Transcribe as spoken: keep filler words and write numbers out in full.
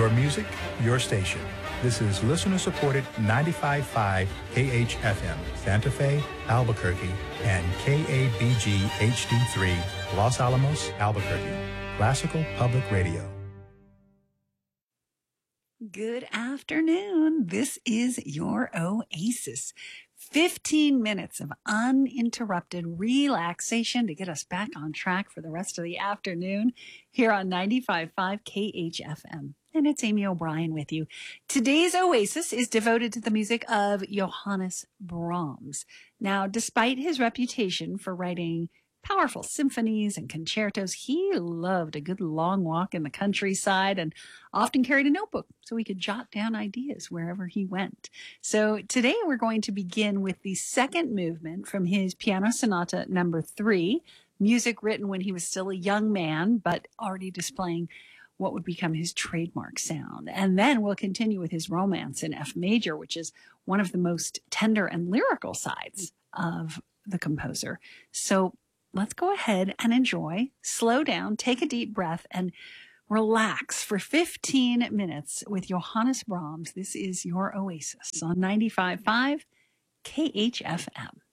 Your music, your station. This is listener-supported ninety-five point five K H F M, Santa Fe, Albuquerque, and K A B G H D three, Los Alamos, Albuquerque. Classical Public Radio. Good afternoon. This is your oasis. fifteen minutes of uninterrupted relaxation to get us back on track for the rest of the afternoon here on ninety-five point five K H F M. And it's Amy O'Brien with you. Today's oasis is devoted to the music of Johannes Brahms. Now, despite his reputation for writing powerful symphonies and concertos, he loved a good long walk in the countryside and often carried a notebook so he could jot down ideas wherever he went. So today we're going to begin with the second movement from his Piano Sonata number three, music written when he was still a young man, but already displaying what would become his trademark sound. And then we'll continue with his Romance in F major, which is one of the most tender and lyrical sides of the composer. So let's go ahead and enjoy, slow down, take a deep breath, and relax for fifteen minutes with Johannes Brahms. This is your oasis on ninety-five point five K H F M.